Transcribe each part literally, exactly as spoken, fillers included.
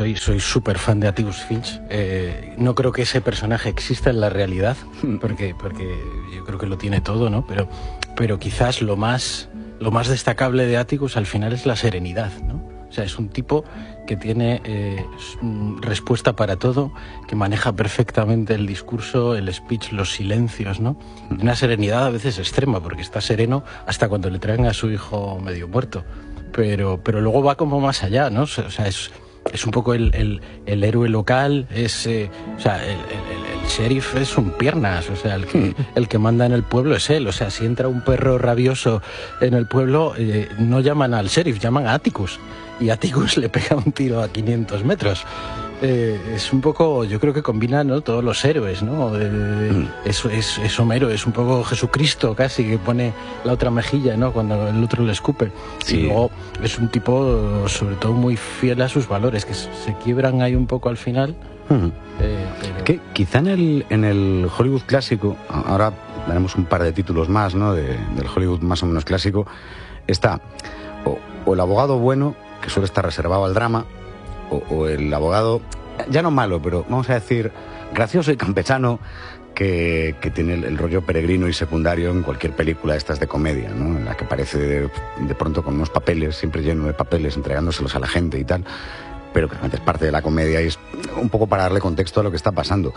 soy soy súper fan de Atticus Finch. Eh, no creo que ese personaje exista en la realidad, porque porque yo creo que lo tiene todo, ¿no? Pero pero quizás lo más lo más destacable de Atticus al final es la serenidad, ¿no? O sea, es un tipo que tiene eh, respuesta para todo, que maneja perfectamente el discurso, el speech, los silencios, ¿no? Una serenidad a veces extrema, porque está sereno hasta cuando le traen a su hijo medio muerto. Pero, pero luego va como más allá, ¿no? O sea, es, es un poco el, el, el héroe local, es, eh, o sea, el, el, el sheriff es un piernas, o sea, el que, el que manda en el pueblo es él. O sea, si entra un perro rabioso en el pueblo, eh, no llaman al sheriff, llaman a Atticus. Y Atticus le pega un tiro a quinientos metros. Eh, es un poco, yo creo que combina, ¿no?, todos los héroes, ¿no? De, de, mm. es, es, es Homero, es un poco Jesucristo casi, que pone la otra mejilla, ¿no?, cuando el otro le escupe. Sí. Y luego es un tipo, sobre todo, muy fiel a sus valores, que se quiebran ahí un poco al final. Mm. Eh, pero... que quizá en el, en el Hollywood clásico, ahora veremos un par de títulos más, ¿no?, de, del Hollywood más o menos clásico, está o, o el abogado bueno, que suele estar reservado al drama, o, o el abogado, ya no malo, pero vamos a decir gracioso y campechano, que, que tiene el, el rollo peregrino y secundario en cualquier película de estas de comedia, ¿no?, en la que aparece de, de pronto con unos papeles, siempre lleno de papeles, entregándoselos a la gente y tal, pero que realmente es parte de la comedia y es un poco para darle contexto a lo que está pasando.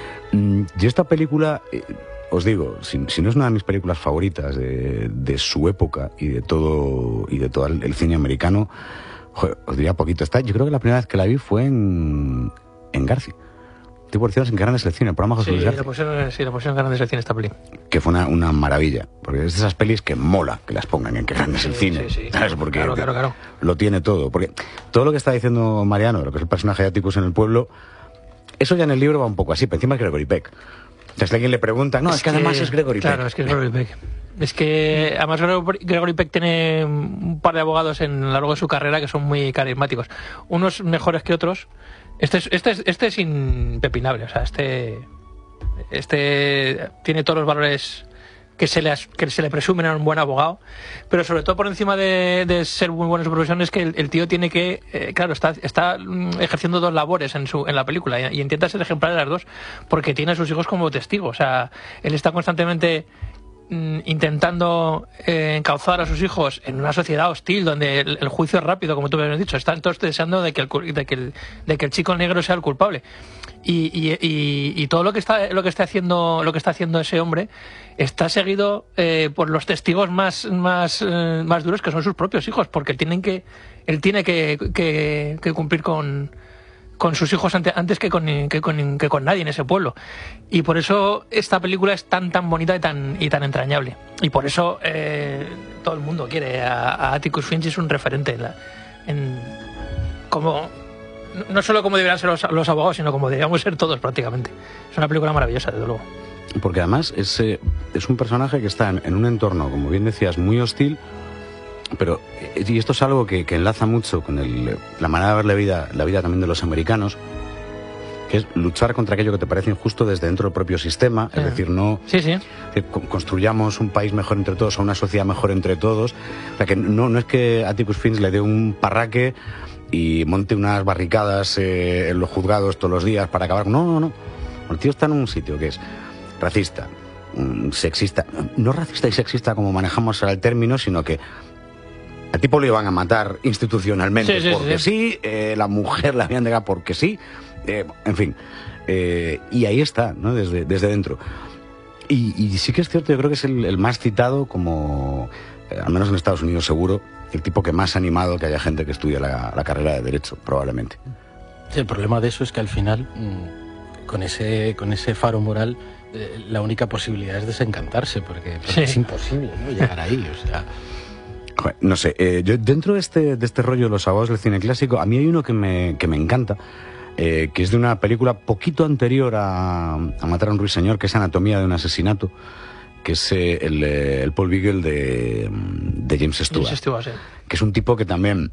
Yo esta película, eh, os digo, si, si no es una de mis películas favoritas de, de su época y de todo, y de todo el, el cine americano, joder, os diría poquito. Está, yo creo que la primera vez que la vi fue en, en Garci. Estoy por decirlo, en Grandes del Cine, el programa José sí, Luis Garci. La pusieron, sí, la pusieron en Grandes del Cine esta peli. Que fue una, una maravilla, porque es de esas pelis que mola que las pongan en Grandes del sí, Cine. Sí, sí. ¿Sabes? Porque claro, claro, claro. Lo tiene todo. Porque todo lo que está diciendo Mariano, lo que es el personaje de Atticus en el pueblo, eso ya en el libro va un poco así, pero encima es Gregory Peck. O sea, si alguien le pregunta, no, es, es que, que además es Gregory claro, Peck. Claro, es que es Gregory Peck. Es que además Gregory Peck tiene un par de abogados en a lo largo de su carrera que son muy carismáticos. Unos mejores que otros. Este es, este es, este es impepinable. O sea, este, este tiene todos los valores que se le, que se le presumen a un buen abogado. Pero sobre todo por encima de, de ser muy bueno en su profesión es que el, el tío tiene que, eh, claro, está, está ejerciendo dos labores en, su, en la película y, y intenta ser ejemplar de las dos porque tiene a sus hijos como testigos. O sea, él está constantemente intentando eh, encauzar a sus hijos en una sociedad hostil donde el, el juicio es rápido, como tú me has dicho. Están todos deseando de que el, de que el, de que el chico negro sea el culpable y, y, y, y todo lo que está lo que está haciendo lo que está haciendo ese hombre está seguido eh, por los testigos más más eh, más duros, que son sus propios hijos, porque tienen que él tiene que, que, que cumplir con con sus hijos antes, antes que, con, que, con, que con nadie en ese pueblo. Y por eso esta película es tan tan bonita y tan y tan entrañable. Y por eso eh, todo el mundo quiere a, a Atticus Finch. Es un referente en, la, en como no solo como deberían ser los, los abogados, sino como deberíamos ser todos prácticamente. Es una película maravillosa, desde luego. Porque además es, eh, es un personaje que está en, en un entorno, como bien decías, muy hostil. Pero, y esto es algo que, que enlaza mucho con el, la manera de ver la vida, la vida también de los americanos, que es luchar contra aquello que te parece injusto desde dentro del propio sistema, sí. Es decir, no sí, sí. Que construyamos un país mejor entre todos o una sociedad mejor entre todos. O sea, que no, no es que Atticus Finch le dé un parraque y monte unas barricadas eh, en los juzgados todos los días para acabar. No, no, no. El tío está en un sitio que es racista, sexista, no racista y sexista como manejamos ahora el término, sino que al tipo lo iban a matar institucionalmente sí, sí, porque sí, sí eh, la mujer la habían dejado porque sí, eh, en fin, eh, y ahí está, ¿no? Desde, desde dentro. Y, y sí que es cierto, yo creo que es el, el más citado como, eh, al menos en Estados Unidos seguro, el tipo que más ha animado que haya gente que estudia la, la carrera de Derecho, probablemente. Sí, el problema de eso es que al final, mmm, con ese, con ese faro moral, eh, la única posibilidad es desencantarse, porque, porque sí. Es imposible, ¿no?, llegar ahí, o sea... No sé, eh, yo dentro de este, de este rollo de los abogados del cine clásico, a mí hay uno que me, que me encanta, eh, que es de una película poquito anterior a, a Matar a un ruiseñor, que es Anatomía de un asesinato, que es eh, el, el Paul Beagle de, de James Stewart, James Stewart sí. Que es un tipo que también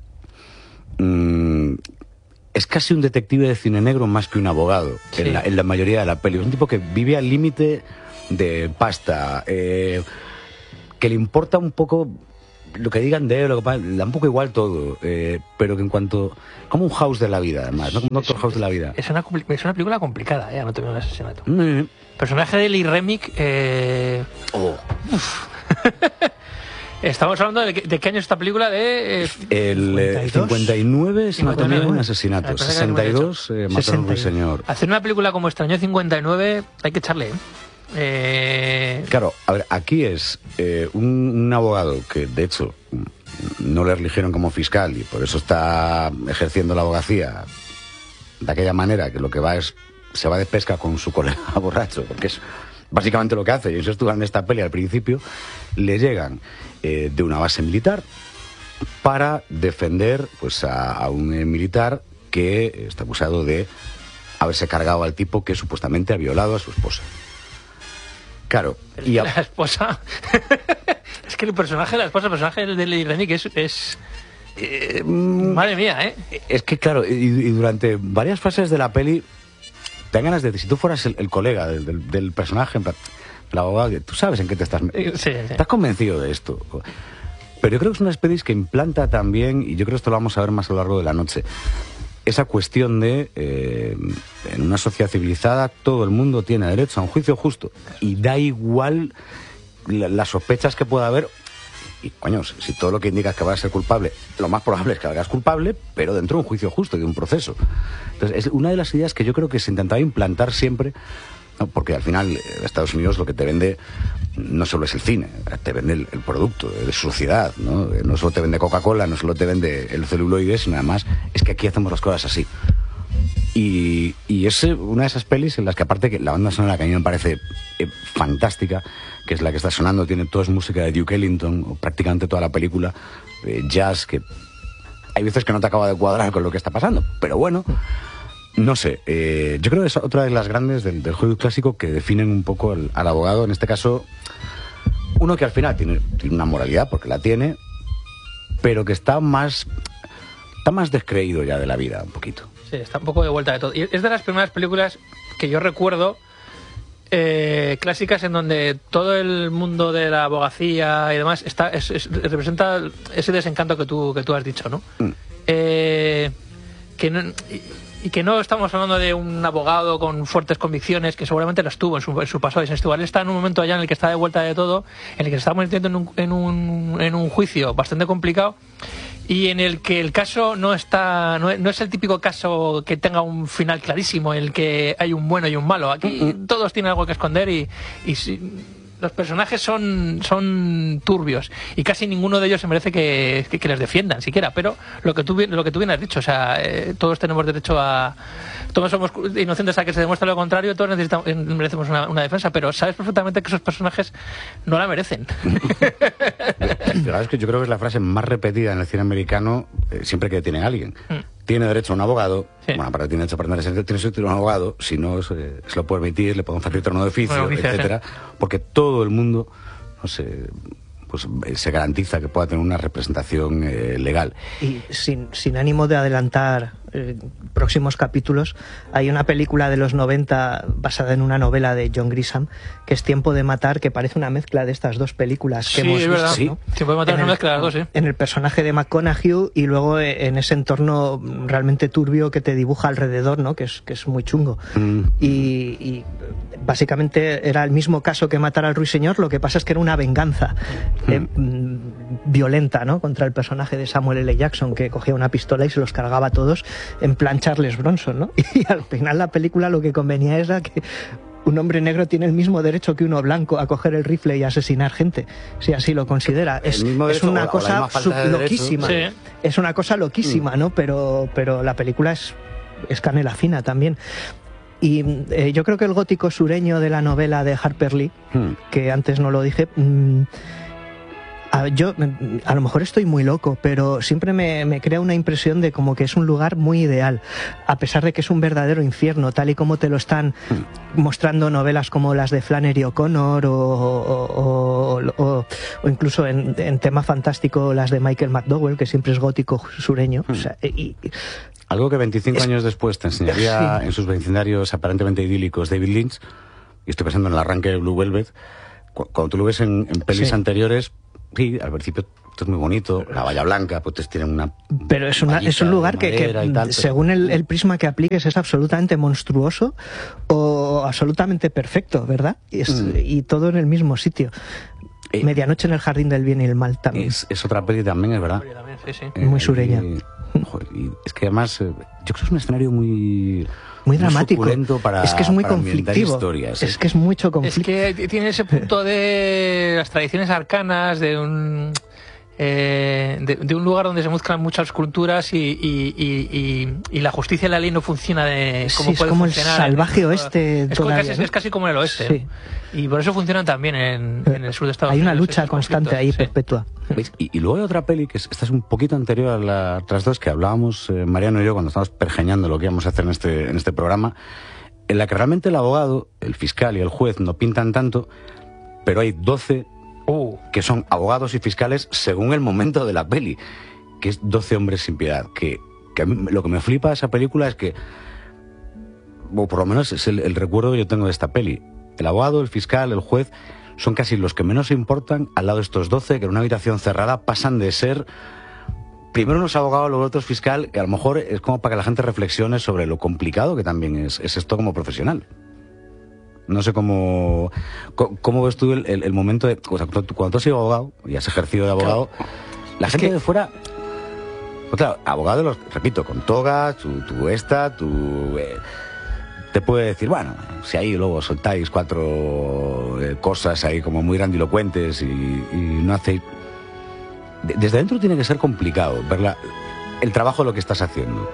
mmm, es casi un detective de cine negro más que un abogado, sí. en, la, en la mayoría de la peli. Es un tipo que vive al límite de pasta, eh, que le importa un poco lo que digan de él, lo que le da un poco igual todo, eh, pero que en cuanto... Como un House de la vida, además, ¿no? Un Doctor House de la vida. Es una, es una película complicada, ¿eh? Anatomía de un asesinato. Mm. Personaje de Lee Remick... Eh... Oh. Estamos hablando de, de qué año es esta película, de... Eh, el eh, cincuenta y nueve es Anatomía de un asesinato, sesenta y dos eh, Matar a un ruiseñor. Hacer una película como Extraño cincuenta y nueve hay que echarle, ¿eh? Eh... Claro, a ver, aquí es eh, un, un abogado que, de hecho, no le eligieron como fiscal y por eso está ejerciendo la abogacía de aquella manera, que lo que va es, se va de pesca con su colega borracho, porque es básicamente lo que hace. Y eso estuvo en esta peli al principio. Le llegan eh, de una base militar para defender pues a, a un eh, militar que está acusado de haberse cargado al tipo que supuestamente ha violado a su esposa. Claro. Y a... La esposa... es que el personaje de la esposa, el personaje de Lee Remick es... es... Eh, madre mía, ¿eh? Es que, claro, y, y durante varias fases de la peli te dan ganas de... Si tú fueras el, el colega del, del, del personaje, en plan, el abogado, tú sabes en qué te estás... Sí, sí. Estás convencido de esto. Pero yo creo que es una especie que implanta también, y yo creo que esto lo vamos a ver más a lo largo de la noche, esa cuestión de, eh, en una sociedad civilizada, todo el mundo tiene derecho a un juicio justo. Y da igual la, las sospechas que pueda haber. Y, coño, si todo lo que indica es que vas a ser culpable, lo más probable es que hagas culpable, pero dentro de un juicio justo y de un proceso. Entonces, es una de las ideas que yo creo que se intentaba implantar siempre, ¿no? Porque al final, Estados Unidos lo que te vende no solo es el cine, te vende el, el producto de su sociedad, ¿no? No solo te vende Coca-Cola, no solo te vende el celuloide, sino además es que aquí hacemos las cosas así. Y, y es una de esas pelis en las que, aparte que la banda sonora, que a mí me parece eh, fantástica, que es la que está sonando, tiene toda es música de Duke Ellington, o prácticamente toda la película, eh, jazz, que hay veces que no te acaba de cuadrar con lo que está pasando, pero bueno, no sé, eh, yo creo que es otra de las grandes del, del Hollywood clásico que definen un poco al, al abogado, en este caso, uno que al final tiene, tiene una moralidad, porque la tiene, pero que está más, está más descreído ya de la vida, un poquito. Sí, está un poco de vuelta de todo. Y es de las primeras películas que yo recuerdo eh, clásicas en donde todo el mundo de la abogacía y demás está es, es, representa ese desencanto que tú que tú has dicho, ¿no? Mm. Eh, que no y, y que no estamos hablando de un abogado con fuertes convicciones, que seguramente las tuvo en su, en su pasado. Él está en un momento allá en el que está de vuelta de todo, en el que se está metiendo en un, en un, en un juicio bastante complicado, y en el que el caso no está no es, no es el típico caso que tenga un final clarísimo, en el que hay un bueno y un malo. Aquí uh-huh. todos tienen algo que esconder y, y si, los personajes son son turbios y casi ninguno de ellos se merece que, que, que les defiendan siquiera, pero lo que tú lo que tú bien has dicho, o sea, eh, todos tenemos derecho a todos somos inocentes a que se demuestre lo contrario, todos necesitamos, merecemos una, una defensa, pero sabes perfectamente que esos personajes no la merecen. Es que yo creo que es la frase más repetida en el cine americano eh, siempre que detiene a alguien. Mm. Tiene derecho a un abogado, sí. Bueno, para tiene derecho a pertenecer, tiene derecho a un abogado, si no se, se lo puede permitir, le podemos facilitar un oficio, bueno, etcétera, sí. Porque todo el mundo, no sé, pues se garantiza que pueda tener una representación eh, legal. Y sin, sin ánimo de adelantar eh, próximos capítulos, hay una película de los noventa basada en una novela de John Grisham, que es Tiempo de matar, que parece una mezcla de estas dos películas que sí, hemos es visto, verdad. ¿no? Sí. Tiempo de matar es una mezcla de las dos, sí. En el personaje de McConaughey y luego en ese entorno realmente turbio que te dibuja alrededor, ¿no? Que es, que es muy chungo. Mm. Y, y básicamente era el mismo caso que Matar al Ruiseñor, lo que pasa es que era una venganza mm. eh, violenta, ¿no? Contra el personaje de Samuel L. Jackson, que cogía una pistola y se los cargaba a todos en plan Charles Bronson, ¿no? Y al final la película lo que convenía era que un hombre negro tiene el mismo derecho que uno blanco a coger el rifle y asesinar gente, si así lo considera. Es, es una o, cosa o loquísima. Sí. Es una cosa loquísima, ¿no? Pero, pero la película es, es canela fina también. Y eh, yo creo que el gótico sureño de la novela de Harper Lee, hmm. que antes no lo dije, mmm, a, yo a lo mejor estoy muy loco, pero siempre me, me crea una impresión de como que es un lugar muy ideal, a pesar de que es un verdadero infierno, tal y como te lo están hmm. mostrando novelas como las de Flannery O'Connor o, o, o, o, o incluso en, en tema fantástico las de Michael McDowell, que siempre es gótico sureño. Hmm. O sea, y, algo que veinticinco es... años después te enseñaría sí. en sus vecindarios aparentemente idílicos David Lynch, y estoy pensando en el arranque de Blue Velvet, cuando tú lo ves en, en pelis sí. anteriores, sí, al principio esto es muy bonito, la Valla Blanca, pues tienen una... Pero es, una, es un lugar que, que tal, pero... según el, el prisma que apliques, es absolutamente monstruoso o absolutamente perfecto, ¿verdad? Y, es, mm. y todo en el mismo sitio. Eh, Medianoche en el Jardín del Bien y el Mal también. Es, es otra peli también, es verdad. Sí, sí. Eh, muy sureña. Y, joder, y es que además, eh, yo creo que es un escenario muy... Muy dramático. Muy para, es que es muy conflictivo. Historias, es ¿eh? que es mucho conflicto. Es que tiene ese punto de las tradiciones arcanas, de un... Eh, de, de un lugar donde se mezclan muchas culturas y, y, y, y, y la justicia y la ley no funciona de como sí, puede es como funcionar. El salvaje oeste. Es, todavía, casi, ¿no? es casi como el oeste. Sí. Y por eso funcionan también en, en el sur de Estados Hay Unidos. Hay una lucha constante ahí, sí. perpetua. Y, y luego hay otra peli, que es, esta es un poquito anterior a las otras dos, que hablábamos eh, Mariano y yo cuando estábamos pergeñando lo que íbamos a hacer en este, en este programa, en la que realmente el abogado, el fiscal y el juez no pintan tanto, pero hay doce Uh, que son abogados y fiscales según el momento de la peli, que es doce hombres sin piedad. Que, que a mí, lo que me flipa de esa película es que, o por lo menos es el, el recuerdo que yo tengo de esta peli, el abogado, el fiscal, el juez, son casi los que menos importan al lado de estos doce, que en una habitación cerrada pasan de ser primero unos abogados, luego otros fiscal, que a lo mejor es como para que la gente reflexione sobre lo complicado que también es, es esto como profesional. No sé cómo, cómo ves tú el, el, el momento de... O sea, cuando tú has sido abogado y has ejercido de abogado, claro, la gente que... de fuera... Pues claro, abogado, los, repito, con toga, tu, tu esta, tu... Eh, te puede decir, bueno, si ahí luego soltáis cuatro eh, cosas ahí como muy grandilocuentes y, y no hacéis... De, desde dentro tiene que ser complicado ver la, el trabajo de lo que estás haciendo.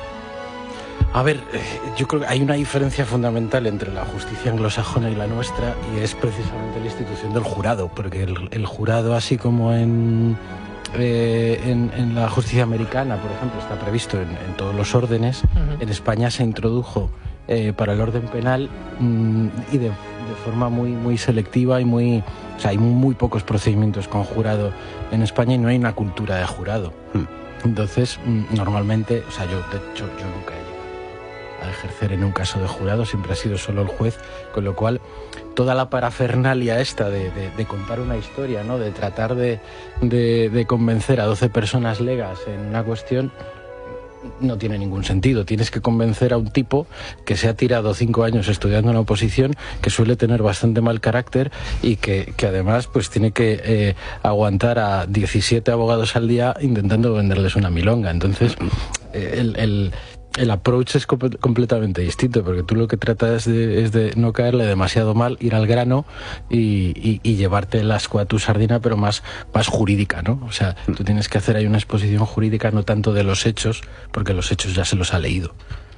A ver, yo creo que hay una diferencia fundamental entre la justicia anglosajona y la nuestra, y es precisamente la institución del jurado, porque el, el jurado, así como en, eh, en, en la justicia americana, por ejemplo, está previsto en, en todos los órdenes, uh-huh. en España se introdujo eh, para el orden penal mmm, y de, de forma muy, muy selectiva y muy... O sea, hay muy pocos procedimientos con jurado en España y no hay una cultura de jurado. Uh-huh. Entonces, mmm, normalmente, o sea, yo de hecho yo nunca he a ejercer en un caso de jurado, siempre ha sido solo el juez, con lo cual toda la parafernalia esta de, de, de contar una historia, ¿no? De tratar de, de, de convencer a doce personas legas en una cuestión no tiene ningún sentido. Tienes que convencer a un tipo que se ha tirado cinco años estudiando una oposición, que suele tener bastante mal carácter y que, que además pues tiene que eh, aguantar a diecisiete abogados al día intentando venderles una milonga. Entonces eh, el, el El approach es comp- completamente distinto, porque tú lo que tratas de, es de no caerle demasiado mal, ir al grano y, y, y llevarte el asco a tu sardina, pero más, más jurídica, ¿no? O sea, tú tienes que hacer ahí una exposición jurídica, no tanto de los hechos, porque los hechos ya se los ha leído.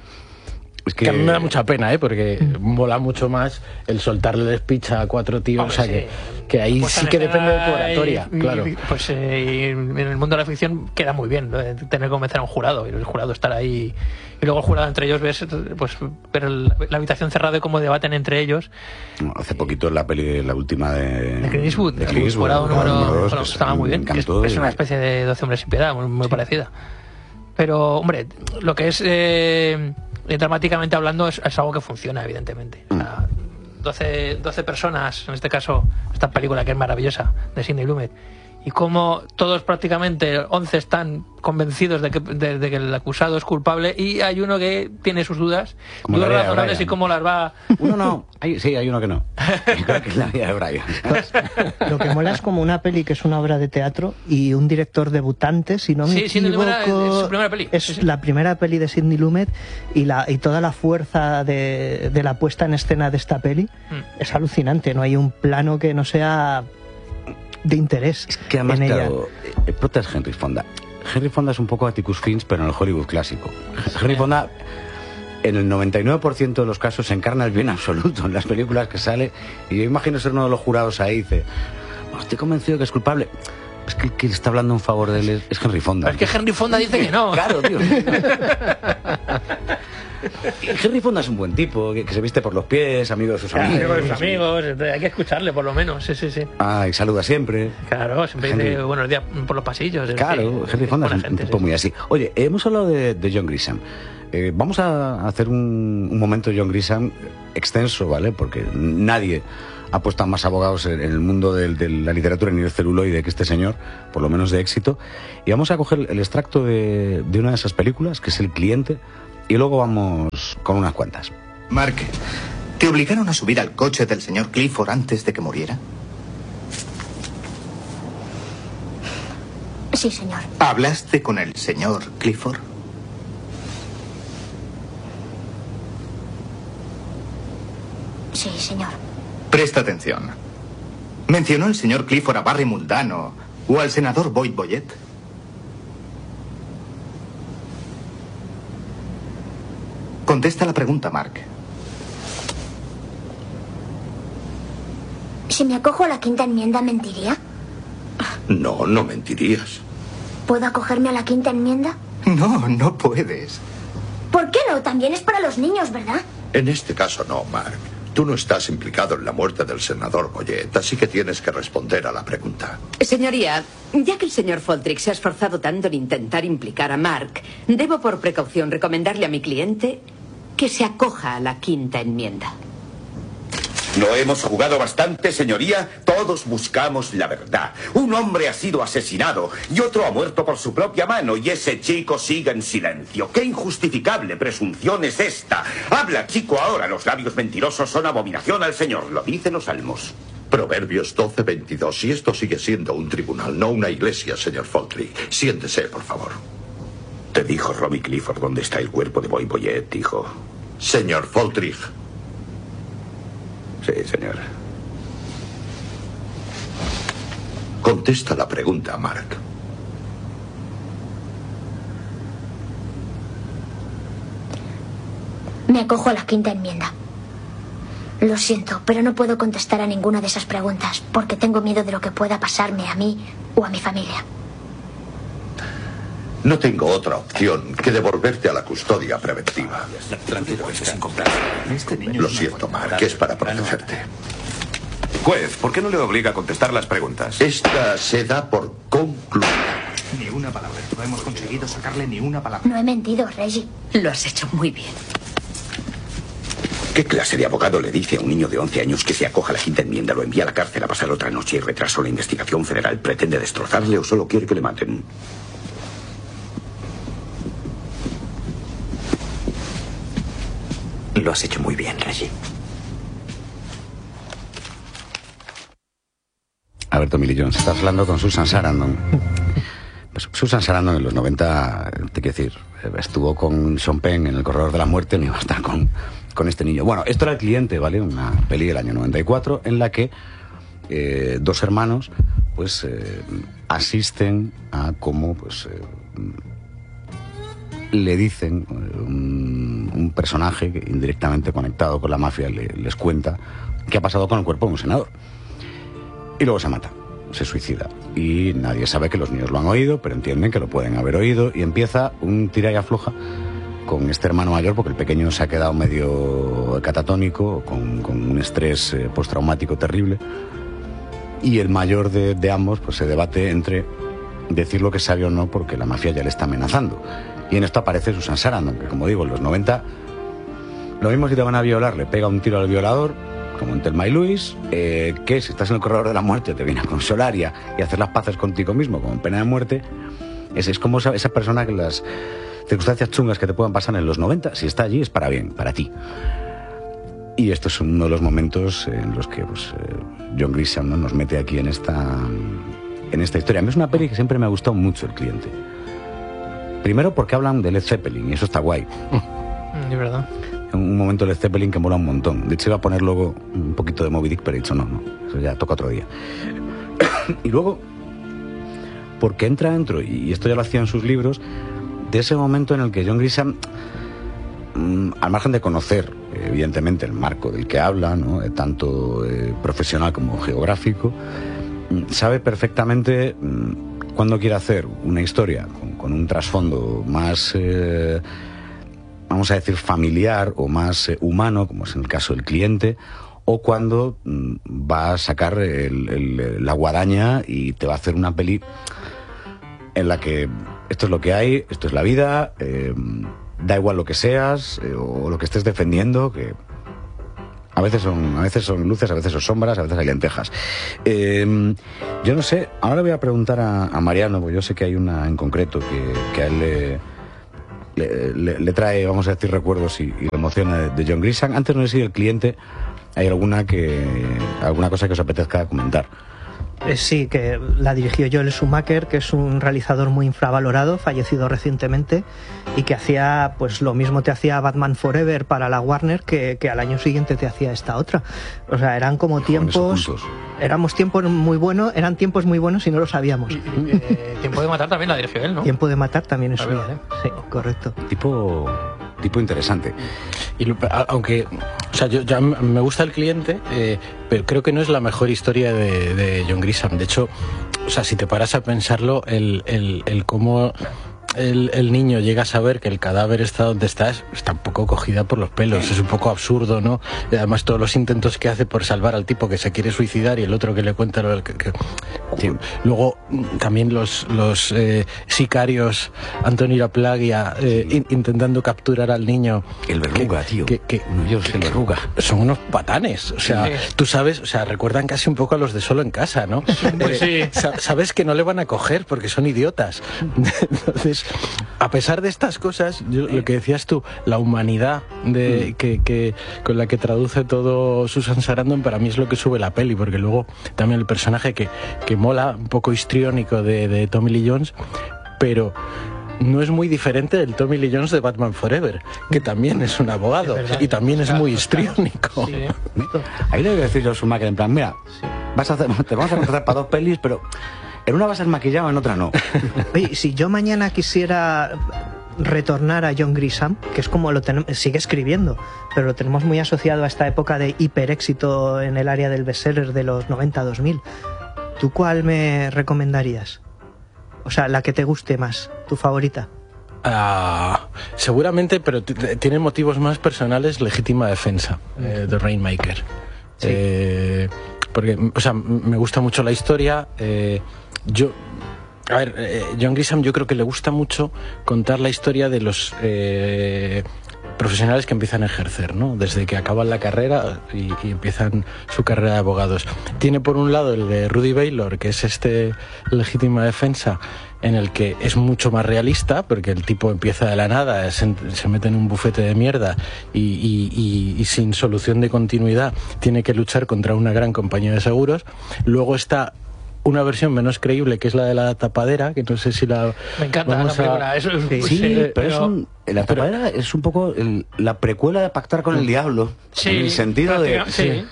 Es que, que a mí me da mucha pena, ¿eh? Porque mm. mola mucho más el soltarle el speech a cuatro tíos. Hombre, o sea, sí. que, que ahí pues sí que depende de tu oratoria, y, claro. Y, pues eh, en el mundo de la ficción queda muy bien, ¿no? Tener que convencer a un jurado y el jurado estar ahí y luego el jurado entre ellos ves pues ver el, la habitación cerrada y cómo debaten entre ellos. Hace poquito en la peli, la última de... De Clint Eastwood, de Clint Eastwood, jurado número, número dos, bueno, estaba muy bien. Es, es una especie de doce hombres sin piedad, muy, muy sí. parecida. Pero, hombre, lo que es... Eh, dramáticamente hablando es, es algo que funciona, evidentemente. O sea, doce, doce personas, en este caso esta película que es maravillosa de Sidney Lumet, y como todos prácticamente once están convencidos de que, de, de que el acusado es culpable y hay uno que tiene sus dudas, dudas razonables y cómo las va... Uno no, hay, sí, hay uno que no. Creo que es la vida de Brian. Pues, lo que mola es como una peli que es una obra de teatro y un director debutante, si no me sí, equivoco, es su primera peli. Es sí, sí. la primera peli de Sidney Lumet y, la, y toda la fuerza de, de la puesta en escena de esta peli mm. es alucinante, no hay un plano que no sea de interés. Es que además, en claro, ella. El prota es Henry Fonda. Henry Fonda es un poco Atticus Finch, pero en el Hollywood clásico. Henry Fonda, en el noventa y nueve por ciento de los casos, encarna el bien absoluto en las películas que sale. Y yo imagino ser uno de los jurados ahí y dice, oh, estoy convencido que es culpable. Es que el que está hablando en favor de él es Henry Fonda. Pero es que Henry Fonda dice que no. Claro, tío. Henry Fonda es un buen tipo, que, que se viste por los pies, amigo de sus claro, amigos. Amigo de sus amigos, hay que escucharle por lo menos, sí, sí, sí. Ah, y saluda siempre. Claro, siempre Henry... dice buenos días por los pasillos. Claro, sí, Henry Fonda es un, gente, un tipo sí. muy así. Oye, hemos hablado de, de John Grisham. Eh, vamos a hacer un, un momento John Grisham extenso, ¿vale? Porque nadie ha puesto a más abogados en el mundo de, de la literatura ni del celuloide que este señor, por lo menos de éxito. Y vamos a coger el extracto de, de una de esas películas, que es El cliente, y luego vamos con unas cuantas. Mark, ¿te obligaron a subir al coche del señor Clifford antes de que muriera? Sí, señor. ¿Hablaste con el señor Clifford? Sí, señor. Presta atención. ¿Mencionó el señor Clifford a Barry Mundano o al senador Boyd Boyett? Contesta la pregunta, Mark. Si me acojo a la quinta enmienda, ¿mentiría? No, no mentirías. ¿Puedo acogerme a la quinta enmienda? No, no puedes. ¿Por qué no? También es para los niños, ¿verdad? En este caso no, Mark. Tú no estás implicado en la muerte del senador Boyett, así que tienes que responder a la pregunta. Señoría, ya que el señor Foltrick se ha esforzado tanto en intentar implicar a Mark, debo por precaución recomendarle a mi cliente que se acoja a la quinta enmienda. ¿No hemos jugado bastante, señoría? Todos buscamos la verdad. Un hombre ha sido asesinado y otro ha muerto por su propia mano y ese chico sigue en silencio. ¡Qué injustificable presunción es esta! Habla, chico, ahora. Los labios mentirosos son abominación al Señor. Lo dicen los salmos. Proverbios doce veintidós. Y esto sigue siendo un tribunal, no una iglesia, señor Foltrick. Siéntese, por favor. Te dijo Robbie Clifford dónde está el cuerpo de Boyd Boyett, hijo. Señor Foltrick. Sí, señor. Contesta la pregunta, Mark. Me acojo a la quinta enmienda. Lo siento, pero no puedo contestar a ninguna de esas preguntas porque tengo miedo de lo que pueda pasarme a mí o a mi familia. No tengo otra opción que devolverte a la custodia preventiva. Tranquilo, es sin comprar. Este niño Lo siento, Mark, es para protegerte. Juez, ¿por qué no le obliga a contestar las preguntas? Esta se da por concluida. Ni una palabra. No hemos conseguido sacarle ni una palabra. No he mentido, Reggie. Lo has hecho muy bien. ¿Qué clase de abogado le dice a un niño de once años que se acoja a la quinta enmienda, lo envía a la cárcel a pasar otra noche y retrasó la investigación federal? ¿Pretende destrozarle o solo quiere que le maten? Lo has hecho muy bien, Reggie. A ver, Tommy Lee Jones, estás hablando con Susan Sarandon. Pues Susan Sarandon en los noventa, te quiero decir, estuvo con Sean Penn en El Corredor de la Muerte, ni va a estar con, con este niño. Bueno, esto era El cliente, ¿vale? Una peli del año noventa y cuatro en la que eh, dos hermanos pues eh, asisten a cómo pues eh, le dicen un, un personaje que indirectamente conectado con la mafia le, les cuenta qué ha pasado con el cuerpo de un senador. Y luego se mata, se suicida. Y nadie sabe que los niños lo han oído, pero entienden que lo pueden haber oído. Y empieza un tira y afloja con este hermano mayor, porque el pequeño se ha quedado medio catatónico, con, con un estrés eh, postraumático terrible. Y el mayor de, de ambos pues se debate entre decir lo que sabe o no, porque la mafia ya le está amenazando. Y en esto aparece Susan Sarandon, que como digo, en los noventa, lo mismo si te van a violar, le pega un tiro al violador, como en Thelma y Luis, eh, que si estás en el corredor de la muerte te viene a consolar y a, y a hacer las paces contigo mismo, como en Pena de Muerte. Es, es como esa, esa persona que las circunstancias chungas que te puedan pasar en los noventa, si está allí es para bien, para ti. Y esto es uno de los momentos en los que pues, eh, John Grisham, ¿no?, nos mete aquí en esta, en esta historia. A mí es una peli que siempre me ha gustado mucho, El cliente. Primero porque hablan de Led Zeppelin y eso está guay. De verdad. Un momento Led Zeppelin que mola un montón. De hecho iba a poner luego un poquito de Moby Dick, pero he dicho no, no, eso ya toca otro día. Y luego porque entra dentro, y esto ya lo hacía en sus libros, de ese momento en el que John Grisham, mmm, al margen de conocer evidentemente el marco del que habla, ¿no?, tanto eh, profesional como geográfico, mmm, sabe perfectamente mmm, cuándo quiere hacer una historia con, con un trasfondo más eh, vamos a decir familiar o más eh, humano, como es en el caso del cliente, o cuando mmm, va a sacar el, el, la guadaña y te va a hacer una peli en la que esto es lo que hay, esto es la vida, eh, da igual lo que seas eh, o lo que estés defendiendo, que a veces son a veces son luces, a veces son sombras, a veces hay lentejas. Eh, yo no sé, ahora le voy a preguntar a, a Mariano, porque yo sé que hay una en concreto que, que a él le, le, le, le trae, vamos a decir, recuerdos y, y le emociona de, de John Grisham. Antes no sé si el cliente hay alguna que alguna cosa que os apetezca comentar. Eh, sí, que la dirigió Joel Schumacher, que es un realizador muy infravalorado, fallecido recientemente, y que hacía, pues lo mismo te hacía Batman Forever para la Warner que, que al año siguiente te hacía esta otra. O sea, eran como tiempos, éramos tiempos muy buenos, eran tiempos muy buenos y no lo sabíamos. Y, y, eh, Tiempo de matar también la dirigió él, ¿no? Tiempo de matar también es suya, ¿eh? Sí, correcto. Tipo, tipo interesante. Y lo, aunque, o sea, yo, ya me gusta el cliente, eh, pero creo que no es la mejor historia de, de John Grisham. De hecho, o sea, si te paras a pensarlo, el, el, el cómo el, el niño llega a saber que el cadáver está donde está, está un poco cogida por los pelos, es un poco absurdo, ¿no? Y además todos los intentos que hace por salvar al tipo que se quiere suicidar y el otro que le cuenta lo que, que, sí. Luego también los, los eh, sicarios Antoni Laplaglia eh, in, intentando capturar al niño, el verruga, que, tío que, que, no, yo sé el verruga, son unos patanes, o sea, sí. Tú sabes, o sea, recuerdan casi un poco a los de Solo en Casa, ¿no? Pues sí. eh, sabes que no le van a coger porque son idiotas. Entonces, a pesar de estas cosas, yo, lo que decías tú, la humanidad de, que, que, con la que traduce todo Susan Sarandon, para mí es lo que sube la peli, porque luego también el personaje que, que mola, un poco histriónico de, de Tommy Lee Jones, pero no es muy diferente del Tommy Lee Jones de Batman Forever, que también es un abogado y también es muy histriónico. Sí, ¿eh? Ahí le voy a decir yo a Schumacher, en plan, mira, vas a hacer, te vamos a contratar para dos pelis, pero en una vas a ser maquillado, en otra no. Oye, si yo mañana quisiera retornar a John Grisham, que es como lo tenemos, sigue escribiendo, pero lo tenemos muy asociado a esta época de hiperéxito en el área del bestseller de los noventa a dos mil, ¿tú cuál me recomendarías? O sea, la que te guste más, tu favorita. Uh, seguramente, pero tiene motivos más personales. Legítima Defensa, eh, de Rainmaker. Sí. Eh, porque, o sea, me gusta mucho la historia. Eh, yo, a ver, eh, John Grisham, yo creo que le gusta mucho contar la historia de los eh, profesionales que empiezan a ejercer, ¿no? Desde que acaban la carrera y, y empiezan su carrera de abogados. Tiene por un lado el de Rudy Baylor, que es este Legítima Defensa, en el que es mucho más realista, porque el tipo empieza de la nada, se, se mete en un bufete de mierda y, y, y, y sin solución de continuidad tiene que luchar contra una gran compañía de seguros. Luego está una versión menos creíble, que es la de la tapadera, que no sé si la... Me encanta la película. A... Eso es... Sí, sí, pero, pero es un... La tapadera pero... es un poco el, la precuela de Pactar con el Diablo. Sí, en el sentido de... Sí.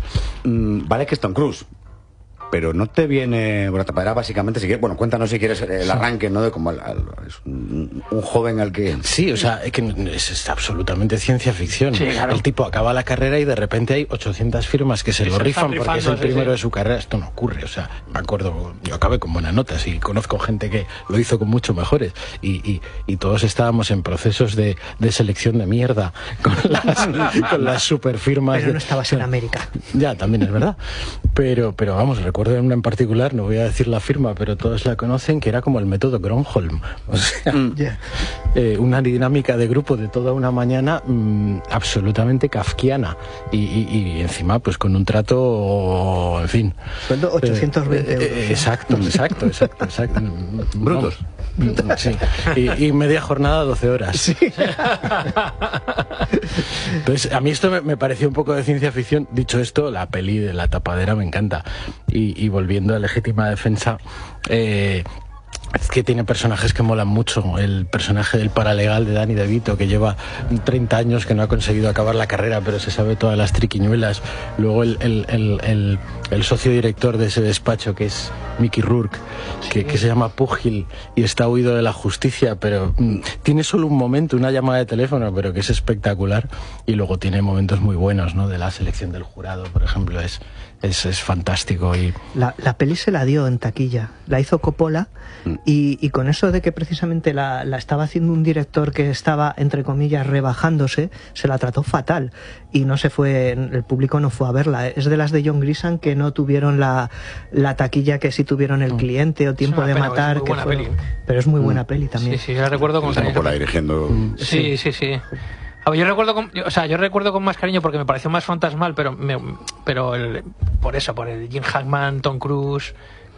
Mm, vale que es Tom Cruise, pero no te viene... Bueno, tapadera básicamente, si quieres, bueno, cuéntanos si quieres el arranque, ¿no? De como al, al, es un, un joven al que... Sí, o sea, es que es, es absolutamente ciencia ficción. Sí, claro. El tipo acaba la carrera y de repente hay ochocientas firmas que se sí, lo se rifan porque es el primero sí, sí. de su carrera. Esto no ocurre, o sea, me acuerdo, yo acabé con buenas notas y conozco gente que lo hizo con mucho mejores y, y, y todos estábamos en procesos de, de selección de mierda con las, con las super firmas. Pero de, no estabas en América. Ya, también es verdad. Pero, pero vamos, recuerdo una en particular, no voy a decir la firma, pero todos la conocen, que era como el método Gronholm. O sea, mm. yeah. eh, una dinámica de grupo de toda una mañana mmm, absolutamente kafkiana. Y, y, y encima, pues con un trato, en fin. Sueldo ochocientos veinte euros. Eh, exacto, exacto, exacto, exacto. Brutos. No, sí. Y, y media jornada, doce horas. Sí. Entonces, a mí esto me, me pareció un poco de ciencia ficción. Dicho esto, la peli de la tapadera me encanta. Y, y volviendo a Legítima Defensa, eh, es que tiene personajes que molan mucho. El personaje del paralegal de Danny DeVito, que lleva treinta años, que no ha conseguido acabar la carrera, pero se sabe todas las triquiñuelas. Luego el, el, el, el, el socio director de ese despacho, que es Mickey Rourke, que, que se llama Pugil y está huido de la justicia, pero mm, tiene solo un momento, una llamada de teléfono, pero que es espectacular. Y luego tiene momentos muy buenos, ¿no? De la selección del jurado, por ejemplo, es... Es, es fantástico. Y la, la peli se la dio en taquilla, la hizo Coppola, mm. Y, y con eso de que precisamente la, la estaba haciendo un director que estaba, entre comillas, rebajándose, se la trató fatal y no se fue, el público no fue a verla. Es de las de John Grisham que no tuvieron la, la taquilla que sí tuvieron El cliente o Tiempo de pena, matar, es muy que buena fue, peli. pero es muy buena peli también. Sí, sí, yo la recuerdo con Estamos por la dirigiendo. Sí, sí, sí. A ver, yo recuerdo con, o sea, yo recuerdo con más cariño porque me pareció más fantasmal, pero me, pero el, por eso, por el Jim Hackman, Tom Cruise,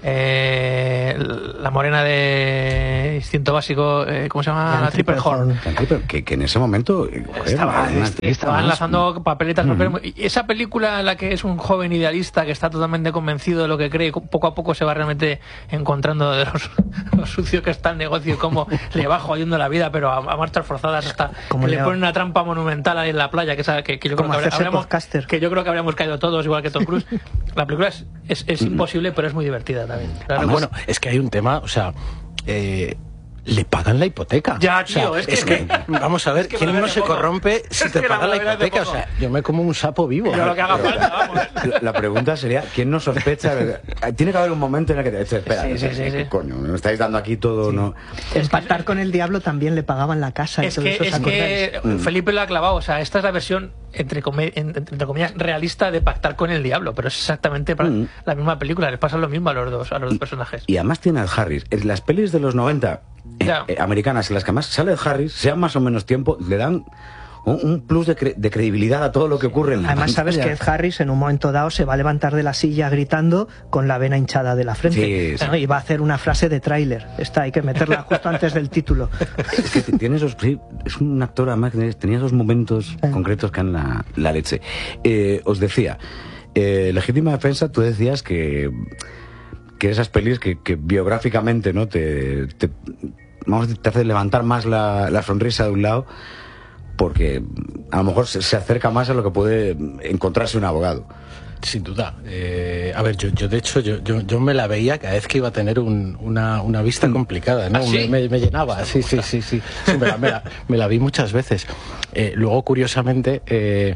eh, la morena de Instinto Básico, eh, ¿cómo se llama? La Triple Horn. Que, que en ese momento joder, estaba, una est- artista estaba más. enlazando papel y tras Mm. papel. Y esa película en la que es un joven idealista que está totalmente convencido de lo que cree y poco a poco se va realmente encontrando de los, lo sucio que está el negocio y cómo le va jodiendo la vida, pero a, a marchas forzadas hasta Como que le Leo. ponen una trampa monumental ahí en la playa que, esa- que, que yo creo Como que, habría- hacerse habríamos, podcaster. que yo creo que habríamos caído todos igual que Tom Cruise. La película es, es, es imposible, pero es muy divertida también. Claro, Ah, pues- bueno, es que hay un tema, o sea, eh, le pagan la hipoteca. Ya, O sea, tío, es que- vamos a ver, es que me ¿quién lo no veo se poco. corrompe si Es te que la paga la verdad es de hipoteca? O poco. sea, yo me como un sapo vivo. Yo lo que haga falta, vamos. La, la pregunta sería, ¿quién no sospecha? Tiene que haber un momento en el que te dices, espera, Sí, sí, sí, sí. coño, me estáis dando aquí todo, ¿no? En Pactar con el Diablo también le pagaban la casa y Es todo que, eso, ¿os es acordáis? que Felipe lo ha clavado, o sea, esta es la versión entre, come- en- entre comillas realista de Pactar con el Diablo, pero es exactamente para Mm. la misma película, les pasa lo mismo a los dos, a los dos personajes. Y además tiene al Harris. En las pelis de los noventa eh, Ya. eh, americanas, en las que más sale el Harris, sean más o menos tiempo, le dan un, un plus de, cre- de credibilidad a todo lo que ocurre en la Además sabes que pantalla. Ed Harris en un momento dado se va a levantar de la silla gritando con la vena hinchada de la frente, Sí, sí. ¿no? Y va a hacer una frase de tráiler. Esta hay que meterla justo antes del título. Es que t- tiene esos, sí, es un actor además que tenía esos momentos Sí. concretos que han la, la leche. Eh, os decía, eh, Legítima Defensa, tú decías que, que esas pelis que, que biográficamente no te, te, vamos, a decir, te hace levantar más la, la sonrisa de un lado, porque a lo mejor se, se acerca más a lo que puede encontrarse un abogado. Sin duda. Eh, a ver, yo, yo de hecho, yo, yo, yo me la veía cada vez que iba a tener un- una, una vista complicada, ¿no? ¿Ah, sí? me, me- me llenaba, sí, sí, sí, sí. Sí, me, la, me la- me la vi muchas veces. Eh, luego, curiosamente, eh,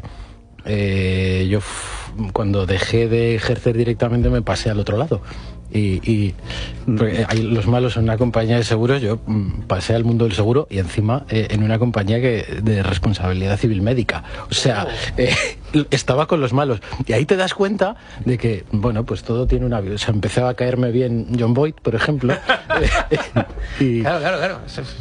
eh, yo f- cuando dejé de ejercer directamente me pasé al otro lado. Y, y porque hay los malos en una compañía de seguros, yo mm, pasé al mundo del seguro y encima eh, en una compañía que de responsabilidad civil médica. O sea, eh, estaba con los malos. Y ahí te das cuenta de que, bueno, pues todo tiene una... O sea, empezaba a caerme bien John Boyd, por ejemplo. y, Claro, claro, claro. Eso es-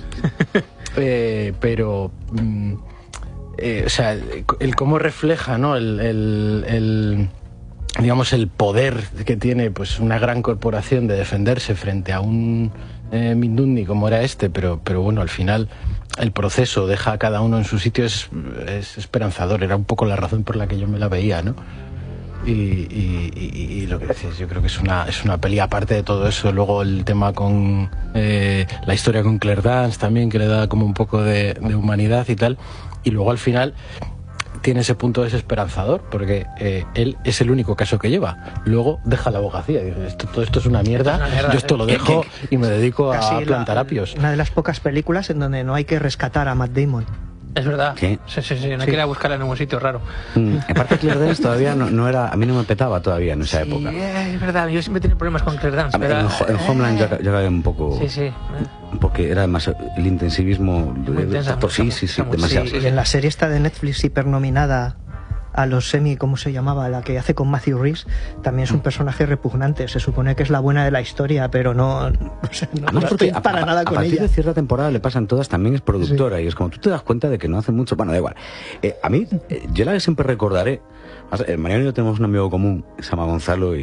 eh, pero... mm, eh, o sea, el cómo refleja, ¿no? el, el, el digamos el poder que tiene pues una gran corporación de defenderse frente a un eh, Mindundi como era este, pero pero bueno, al final el proceso deja a cada uno en su sitio, es, es esperanzador. Era un poco la razón por la que yo me la veía, ¿no? Y, y, y- y lo que decís, yo creo que es una es una peli aparte de todo eso. Luego el tema con eh, la historia con Claire Danes también, que le da como un poco de, de humanidad y tal. Y luego al final tiene ese punto desesperanzador, porque eh, él es el único caso que lleva. Luego deja la abogacía. Dice, esto, todo esto es una mierda, Es una mierda, yo esto sí. lo dejo y me dedico a Casi la- plantar apios. Una de las pocas películas en donde no hay que rescatar a Matt Damon. Es verdad. Sí. Sí, sí, sí. No Sí. quería buscarla en ningún sitio raro. Mm, aparte Claire Danes todavía no, no era, a mí no me petaba todavía en esa Sí, época. eh, es verdad. Yo siempre he tenido problemas con Claire Danes. A ver, pero- en, Ho- en Homeland ya, ya acabé un poco, Sí, sí. porque era demasiado el intensivismo de- Muy intensa, actor, sí, mucha, sí, sí, mucha, demasiado. sí, Y en la serie esta de Netflix hipernominada a los Emmy, ¿cómo se llamaba? La que hace con Matthew Rhys, también es un personaje repugnante. Se supone que es la buena de la historia, pero no, no, sé, no, Además, no porque estoy a, para a- nada a con partir ella. de cierta temporada le pasan todas, también es productora y es como tú te das cuenta de que no hace mucho. Bueno, da igual. Eh, a mí, eh, yo la que siempre recordaré. eh, Mariano y yo tenemos un amigo común, se llama Gonzalo, y,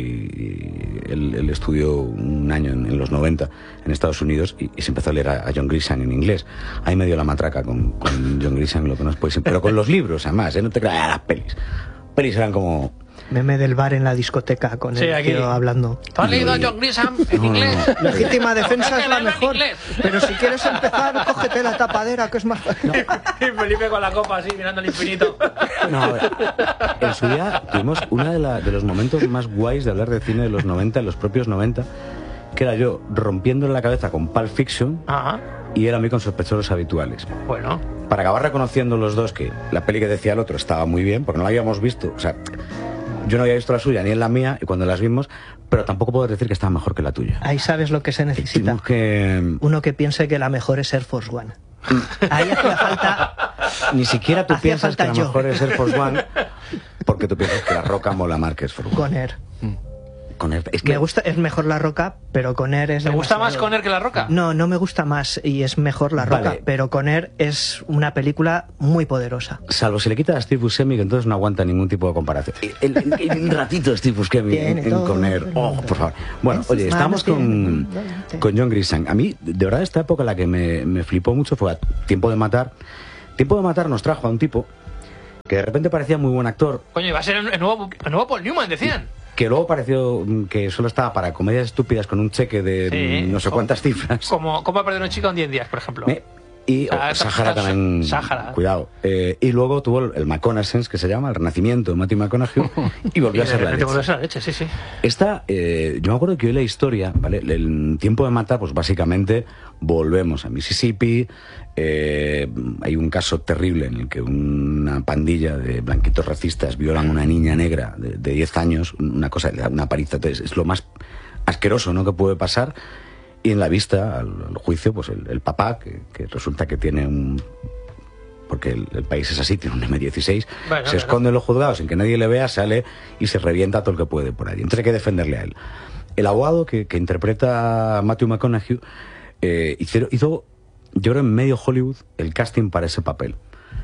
y él, él estudió un año en, en los noventa en Estados Unidos y, y se empezó a leer a, a John Grisham en inglés. Ahí me dio la matraca con, con John Grisham, lo que no os podéis, pero con los libros, además, ¿eh? No te creas, las pelis. Pelis eran como. Meme del bar en la discoteca con Sí, el aquí. tío hablando. ¿Tú has leído a John Grisham en inglés? Legítima defensa es la En mejor. inglés. Pero si quieres empezar, cógete la tapadera, que es más fácil. Y Felipe con la copa así, mirando al infinito. No, a ver, en su día tuvimos uno de, la- de los momentos más guays de hablar de cine de los noventa, en los propios noventa, que era yo rompiendo la cabeza con Pulp Fiction Ajá. y él a mí con Sospechosos Habituales. Bueno. Para acabar reconociendo los dos que la peli que decía el otro estaba muy bien, porque no la habíamos visto. O sea, Yo no había visto la suya ni en la mía, y cuando las vimos, pero tampoco puedo decir que estaba mejor que la tuya. Ahí sabes lo que se necesita. Que... Uno que piense que la mejor es Air Force One. Ahí hacía falta... Ni siquiera tú piensas que la yo. mejor es Air Force One, porque tú piensas que la Roca mola más que Air Force One. Con Air. Con Air. Es que... Me gusta, es mejor la Roca, pero con Air es ¿Te gusta demasiado... más con Air que la Roca? No, no me gusta más y es mejor la Roca, Vale. pero con Air es una película muy poderosa. Salvo si le quitas a Steve Buscemi, que entonces no aguanta ningún tipo de comparación. El, el, el, el ratito de Steve Buscemi en, en con Air. Oh, por favor. Bueno, oye, estamos con, con John Grisham. A mí, de verdad, esta época la que me, me flipó mucho fue a Tiempo de Matar. Tiempo de Matar nos trajo a un tipo que de repente parecía muy buen actor. Coño, iba a ser el nuevo, el nuevo Paul Newman, decían. Que luego pareció que solo estaba para comedias estúpidas con un cheque de Sí, no sé como- cuántas cifras. Como, como perder una chica en diez días, por ejemplo. Me- Y oh, Ah, Sahara Sahara. también. Sahara. Cuidado. Eh, y luego tuvo el, el McConaughey, que se llama, el renacimiento de Matthew McConaughey, y volvió a ser la de leche. volver a ser la leche, sí, sí. Esta, eh, yo me acuerdo que hoy la historia, ¿vale? El Tiempo de Matar, pues básicamente volvemos a Mississippi. Eh, hay un caso terrible en el que una pandilla de blanquitos racistas violan a una niña negra de, de diez años, una cosa, una paliza. Entonces, es lo más asqueroso, ¿no?, que puede pasar. Y en la vista, al, al juicio, pues el, el papá, que, que resulta que tiene un... porque el, el país es así, tiene un eme dieciséis, Bueno, se claro. esconde en los juzgados sin que nadie le vea, sale y se revienta todo el que puede por ahí. Entonces hay que defenderle a él. El abogado que, que interpreta a Matthew McConaughey eh, hizo, hizo, yo creo, en medio Hollywood el casting para ese papel.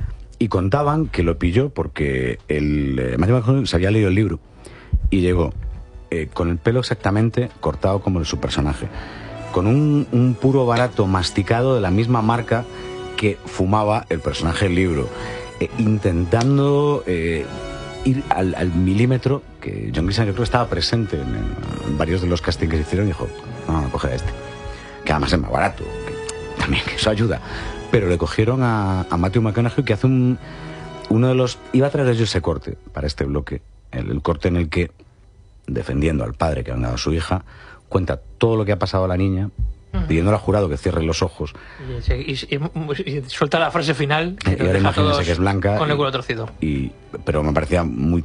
Y contaban que lo pilló porque el, eh, Matthew McConaughey se había leído el libro y llegó eh, con el pelo exactamente cortado como el de su personaje, con un, un puro barato masticado de la misma marca que fumaba el personaje del libro, eh, intentando eh, ir al, al milímetro, que John Grisham yo creo que estaba presente en, en varios de los castings que se hicieron y dijo, no, no, coge a este, que además es más barato, que también que eso ayuda. Pero le cogieron a, a Matthew McConaughey, que hace un, uno de los... Iba a traer yo ese corte para este bloque, el, el corte en el que, defendiendo al padre que ha dado a su hija, cuenta todo lo que ha pasado a la niña, pidiéndole al jurado que cierre los ojos. Y, y- y- y suelta la frase final. Que Y nos ahora deja imagínense todos que es blanca. Con el y- culo torcido. y- pero me parecía muy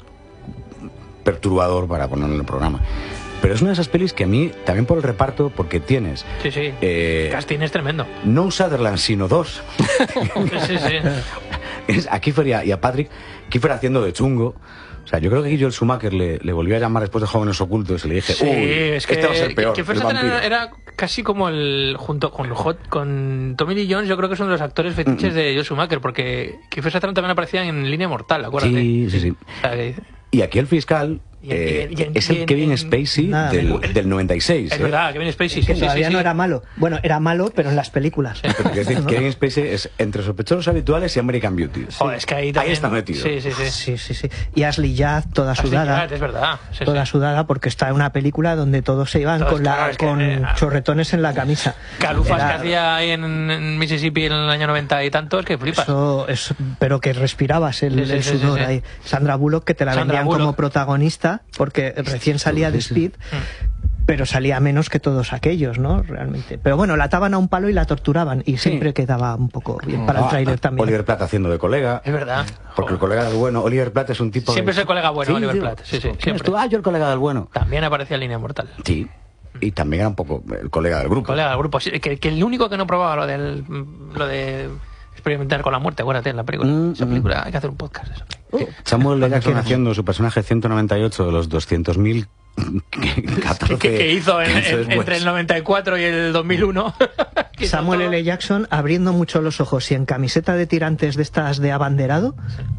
perturbador para ponerlo en el programa. Pero es una de esas pelis que a mí, también por el reparto, porque tienes... Sí, sí. eh, El casting es tremendo. no un Sutherland, sino dos. Sí, sí. Es a Kiefer y a, y a Patrick, Kiefer haciendo de chungo. O sea, yo creo que aquí Joel Schumacher le, le volvió a llamar después de Jóvenes Ocultos y le dije, Sí, uy, es que, este va a ser peor, que el Kiefer Sutherland vampiro". era casi como el junto con Hot, con Tommy Lee Jones, yo creo que es uno de los actores fetiches de Joel Schumacher, porque Kiefer Sutherland también aparecía en Línea Mortal, acuérdate. Sí, sí, sí. O sea, que- Y aquí el fiscal Y en- eh, y en- es y el en- Kevin en- Spacey Nada, del, el- del noventa y seis. es ¿eh? verdad, Kevin Spacey, Que sí, sí, todavía sí, no sí. era malo. Bueno, era malo, pero en las películas. Pero quiero decir, Kevin Spacey es entre Sospechosos Habituales y American Beauty. Joder, es que ahí también... está metido. Sí, sí, sí. Sí, sí, sí. Y Ashley Judd, toda Ashley sudada. Judd, es verdad. Sí, toda sí. sudada porque está en una película donde todos se iban Todos, con, la, claro, es que, con eh, chorretones en la camisa. Calufas Era- que hacía ahí en, en Mississippi en el año noventa y tantos, que flipas. Eso es, pero que respirabas el, Sí, sí, el sí, sudor sí, sí. ahí. Sandra Bullock, que te la Sandra vendían Bullock. como protagonista, porque recién salía de Speed, pero salía menos que todos aquellos, ¿no? Realmente. Pero bueno, la ataban a un palo y la torturaban, y siempre quedaba un poco bien para el Ah, tráiler también. Oliver Platt haciendo de colega. Es verdad. Porque el colega del bueno, Oliver Platt es un tipo. Siempre de- es el colega bueno, Sí, Oliver digo, Platt. Sí, sí, ¿quién es siempre. tú? Ah, yo el colega del bueno. También aparecía en Línea Mortal. Sí. Y también era un poco el colega del grupo. Colega del grupo. Sí, que, que el único que no probaba lo del lo de experimentar con la muerte, acuérdate, en la película. Mm, Esa mm. película, hay que hacer un podcast de eso. Sí. Samuel L. Jackson haciendo su personaje ciento noventa y ocho de los doscientos mil ¿Qué, qué- qué hizo en- en- entre el noventa y cuatro y el dos mil uno? ¿Qué hizo Samuel todo? L. Jackson abriendo mucho los ojos y en camiseta de tirantes de estas de abanderado,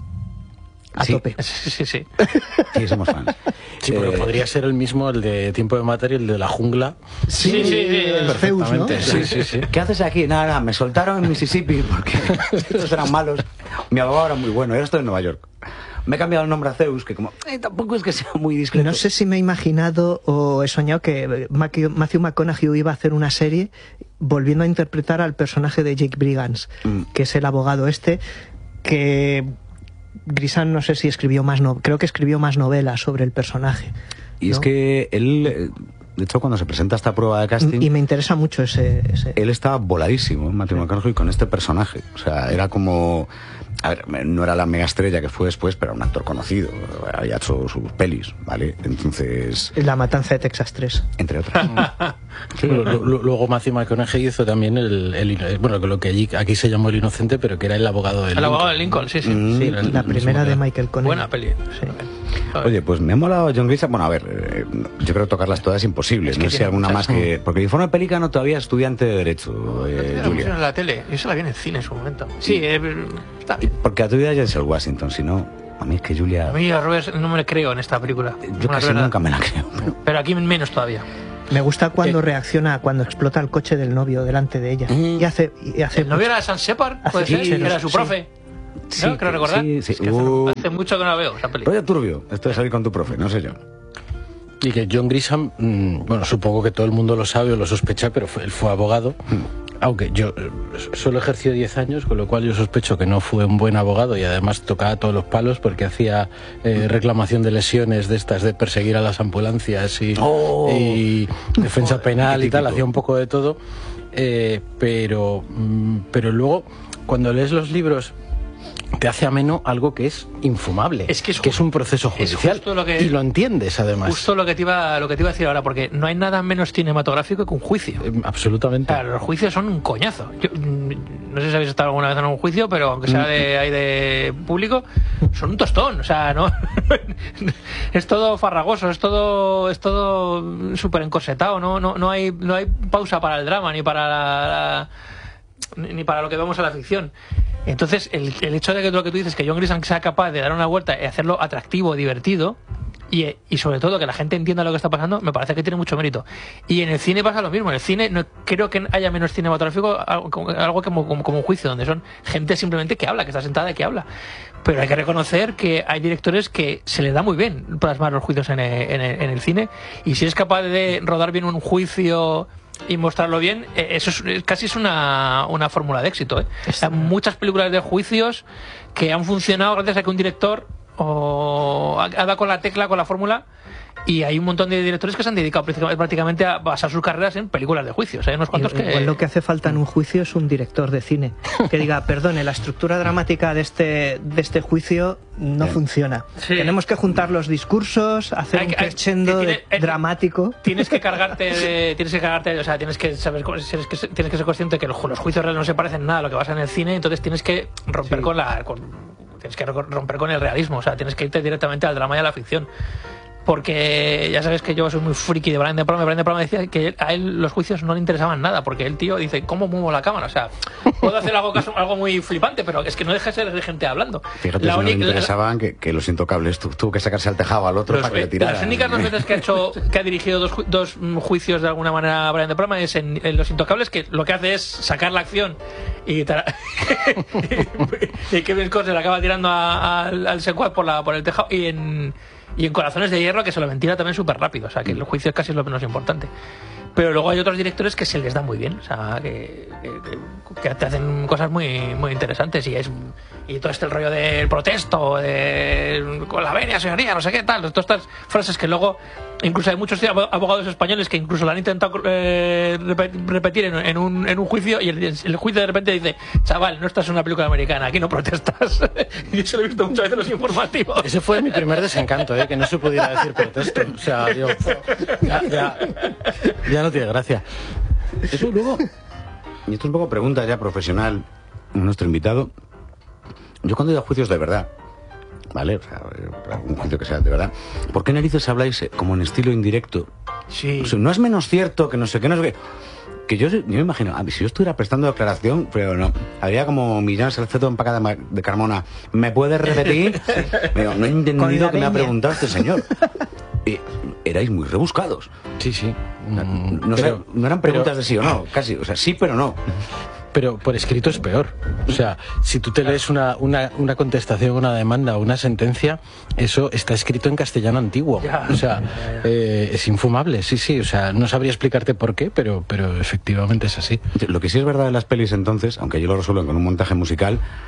a Sí. tope. Sí, sí, sí. Sí, somos fans. Sí, porque Eh, podría ser el mismo, el de Tiempo de Matar y el de la jungla. Sí, sí, sí, el Zeus, ¿no? Perfectamente. Sí, sí, sí. ¿Qué haces aquí? Nada, nada, me soltaron en Mississippi porque estos eran malos. Mi abogado era muy bueno, ahora estoy en Nueva York. Me he cambiado el nombre a Zeus, que como eh, tampoco es que sea muy discreto. No sé si me he imaginado o he soñado que Matthew Matthew McConaughey iba a hacer una serie volviendo a interpretar al personaje de Jake Brigance, Mm. que es el abogado este, que Grisham no sé si escribió más, no, creo que escribió más novelas sobre el personaje. Y es ¿no? que él, eh, de hecho, cuando se presenta esta prueba de casting, Y me interesa mucho ese... ese- él estaba voladísimo, Matthew McConaughey, con este personaje. O sea, era como... A ver, no era la mega estrella que fue después, pero era un actor conocido, había hecho sus pelis, ¿vale? Entonces... La matanza de Texas tres. Entre otras. Sí, lo, lo, luego Matthew McConaughey hizo también el, el... Bueno, lo que allí, aquí se llamó El Inocente, pero que era el abogado de Lincoln. El abogado de Lincoln, sí, sí. Mm, sí la el, primera de Michael Connelly. Buena peli. Sí. Oye, pues me ha molado John Grisham. Bueno, a ver, eh, yo creo que tocarlas todas es imposible. Es que no sé si alguna más que... Porque el Informe Pelícano todavía es estudiante de Derecho, eh, no, Julia. En la tele, yo se la vi en el cine en su momento. Sí, eh, está bien. Porque a tu vida es Denzel Washington, si no... A mí es que Julia... A mí a Robert no me le creo en esta película. Yo casi verdad. nunca me la creo. Pero... pero aquí menos todavía. Me gusta cuando ¿Qué? reacciona cuando explota el coche del novio delante de ella. Mm. Y hace, y hace ¿El novio era Sam Shepard? ¿Puede ser? Sí, era su sí. profe. Sí, ¿no? Creo recordar. Sí, sí. Es que uh, hace, hace mucho que no la veo esa película. Oye, turbio, esto de salir con tu profe, no sé yo. Y que John Grisham, mmm, bueno, supongo que todo el mundo lo sabe o lo sospecha, pero fue, él fue abogado. Mm. Aunque yo eh, solo ejerció diez años, con lo cual yo sospecho que no fue un buen abogado y además tocaba todos los palos porque hacía eh, reclamación de lesiones de estas de perseguir a las ambulancias y, oh. y defensa penal y tal, hacía un poco de todo. Eh, pero, mm, pero luego, cuando lees los libros, te hace ameno algo que es infumable, es que es, que es un proceso judicial es lo que, y lo entiendes además. Justo lo que te iba lo que te iba a decir ahora, porque no hay nada menos cinematográfico que un juicio. Eh, absolutamente. Claro, los juicios son un coñazo. Yo, no sé si habéis estado alguna vez en un juicio, pero aunque sea de, ahí de público, son un tostón. O sea, no es todo farragoso, es todo es todo súper encorsetado. No, no, no hay no hay pausa para el drama ni para la, la, ni para lo que vemos en la ficción. Entonces, el, el hecho de que lo que tú dices, que John Grisham sea capaz de dar una vuelta y hacerlo atractivo, divertido, y, y sobre todo que la gente entienda lo que está pasando, me parece que tiene mucho mérito. Y en el cine pasa lo mismo. En el cine no creo que haya menos cinematográfico, algo, algo como, como, como un juicio, donde son gente simplemente que habla, que está sentada y que habla. Pero hay que reconocer que hay directores que se les da muy bien plasmar los juicios en el, en el, en el cine, y si es capaz de rodar bien un juicio y mostrarlo bien, eso es, casi es una, una fórmula de éxito, ¿eh? Hay muchas películas de juicios que han funcionado gracias a que un director o ha, ha dado con la tecla, con la fórmula, y hay un montón de directores que se han dedicado prácticamente a basar sus carreras en películas de juicios. Hay unos cuantos que... Igual lo que hace falta en un juicio es un director de cine que diga, perdone, la estructura dramática de este de este juicio no Bien. funciona. Sí. Tenemos que juntar los discursos, hacer hay, un crescendo hay, tiene, dramático. Tienes que cargarte, de, tienes que cargarte, o sea, tienes que saber, tienes que, tienes que ser consciente que los, los juicios reales no se parecen nada a lo que pasa en el cine, entonces tienes que romper sí. con la, con, tienes que romper con el realismo, o sea, tienes que irte directamente al drama y a la ficción. Porque ya sabes que yo soy muy friki de Brian De Palma. Brian De Palma decía que a él los juicios no le interesaban nada, porque el tío dice, ¿cómo muevo la cámara? O sea, puedo hacer algo, algo muy flipante, pero es que no deja de ser de gente hablando. Fíjate, la si única, no le interesaban la, que, que Los Intocables tu, tuvo que sacarse al tejado al otro los, para que le tirara. Las únicas dos veces que ha hecho, que ha dirigido dos, dos juicios de alguna manera a Brian De Palma es en, en Los Intocables, que lo que hace es sacar la acción y, y, y Kevin Costner le acaba tirando a, a, al secuaz por, la, por el tejado, y en... Y en Corazones de Hierro, que se lo mentira también súper rápido. O sea, que el juicio es casi lo menos importante. Pero luego hay otros directores que se les da muy bien. O sea, que, que, que te hacen cosas muy, muy interesantes. Y es y todo este el rollo del protesto, de con la venia, señoría, no sé qué tal. Todas estas frases que luego... Incluso hay muchos abogados españoles que incluso la han intentado eh, repetir en, en, un, en un juicio, y el, el juicio de repente dice, chaval, no estás en una película americana, aquí no protestas. Y eso lo he visto muchas veces en los informativos. Ese fue mi primer desencanto, ¿eh? Que no se pudiera decir protesto. O sea, yo, ya, ya, ya no tiene gracia. Eso luego, y esto es un poco pregunta ya profesional, nuestro invitado. Yo cuando he ido a juicios de verdad, ¿vale? O sea, un juicio que sea de verdad, ¿por qué narices habláis como en estilo indirecto? Sí. O sea, no es menos cierto que no sé qué, no sé qué. Que yo, yo me imagino, a mí, si yo estuviera prestando declaración, pero no, habría como Millán Salcedo en Paca de, de Carmona, ¿me puedes repetir? Digo, no he entendido que me ha preguntado este señor. Y erais muy rebuscados. Sí, sí. No, no, pero, sé, no eran preguntas pero, de sí o no, casi, o sea, sí pero no. Pero por escrito es peor. O sea, si tú te lees una, una, una contestación, una demanda o una sentencia, eso está escrito en castellano antiguo. O sea, eh, es infumable, sí, sí. O sea, no sabría explicarte por qué, pero, pero efectivamente es así. Lo que sí es verdad de las pelis entonces, aunque yo lo resuelven con un montaje musical,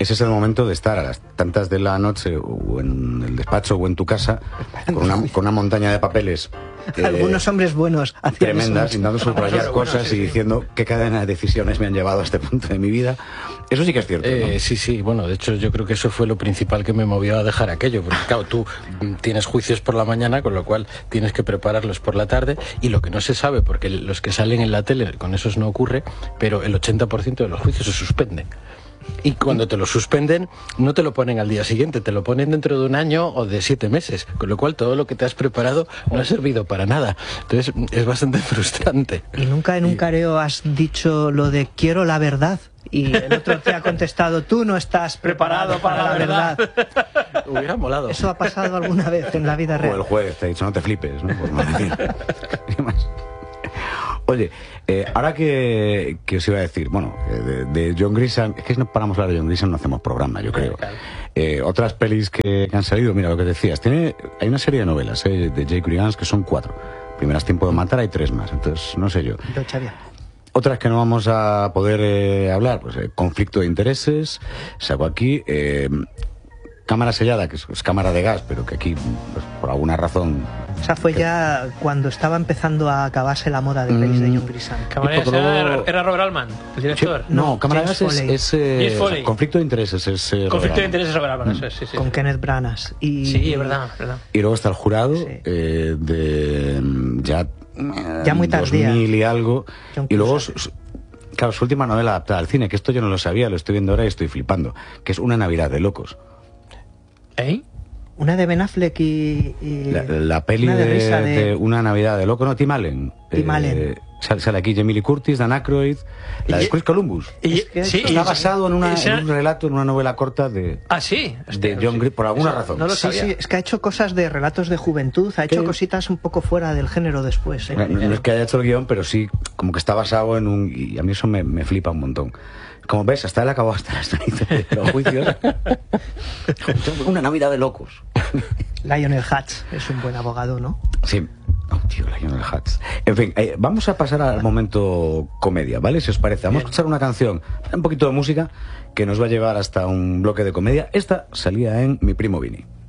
ese es el momento de estar a las tantas de la noche o en el despacho o en tu casa con una, con una montaña de papeles. Eh, Algunos hombres buenos tremendas, intentando subrayar cosas bueno, sí, y diciendo qué cadena de decisiones me han llevado a este punto de mi vida. Eso sí que es cierto, ¿no? Eh, sí, sí, bueno, de hecho yo creo que eso fue lo principal que me movió a dejar aquello, porque claro, tú tienes juicios por la mañana, con lo cual tienes que prepararlos por la tarde, y lo que no se sabe, porque los que salen en la tele, con esos no ocurre, pero el ochenta por ciento de los juicios se suspenden. Y cuando te lo suspenden, no te lo ponen al día siguiente, te lo ponen dentro de un año o de siete meses, con lo cual todo lo que te has preparado no ha servido para nada. Entonces es bastante frustrante. ¿Y nunca en un careo has dicho lo de quiero la verdad? Y el otro te ha contestado, tú no estás preparado para, para la verdad. verdad. Hubiera molado. ¿Eso ha pasado alguna vez en la vida real? O el juez te ha dicho, no te flipes, ¿no? Pues no decir. Oye, eh, ahora que, que os iba a decir, bueno, de, de John Grisham, es que si no paramos a hablar de John Grisham no hacemos programa, yo creo. Eh, otras pelis que, que han salido, mira lo que decías, tiene, hay una serie de novelas eh, de Jake Brigans que son cuatro. Primeras Tiempo de Matar, hay tres más, entonces no sé yo. Otras que no vamos a poder eh, hablar, pues eh, Conflicto de Intereses, saco aquí, eh, Cámara Sellada, que es, es cámara de gas, pero que aquí, pues, por alguna razón... O sea, fue que... ya cuando estaba empezando a acabarse la moda de pelis mm. de John Grisham. Cámara de gas era, era Robert Altman, el director. Sí, no, no, Cámara de gas es... es eh, o sea, Conflicto de Intereses es... Eh, Conflicto de Intereses es Robert Altman, mm. sí, sí. Con Kenneth Branagh. Y... Sí, es verdad, es verdad. Y luego está El Jurado, sí. eh, de... ya... ya muy tardía. dos mil y algo. Y luego... Claro, su última novela adaptada al cine, que esto yo no lo sabía, lo estoy viendo ahora y estoy flipando, que es Una Navidad de Locos. ¿Eh? Una de Ben Affleck y... y la, la peli de, de, de... de Una Navidad de Loco, no, Tim Allen. Tim eh, Allen. Sale, sale aquí Jamie Lee Curtis, Dan Aykroyd, la de Chris Columbus. Y, es que sí, está basado en, una, en un relato, en una novela corta de... Ah, sí. De John Grisham, por alguna Eso, razón. No lo sí, sabía. sí, es que ha hecho cosas de relatos de juventud, ha hecho ¿Qué? cositas un poco fuera del género después. ¿eh? No, no es que haya hecho el guión, pero sí, como que está basado en un... Y a mí eso me, me flipa un montón. Como ves, hasta él acabó hasta las narices de los juicios. Una Navidad de Locos. Lionel Hutz es un buen abogado, ¿no? Sí. Oh, tío, Lionel Hutz. En fin, eh, vamos a pasar al momento comedia, ¿vale? Si os parece. Vamos Bien. a escuchar una canción, un poquito de música, que nos va a llevar hasta un bloque de comedia. Esta salía en Mi Primo Vini.